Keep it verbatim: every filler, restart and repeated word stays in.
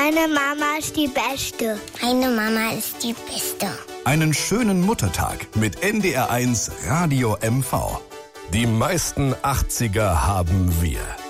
Meine Mama ist die Beste. Meine Mama ist die Beste. Einen schönen Muttertag mit N D R eins Radio M V. Die meisten achtziger haben wir.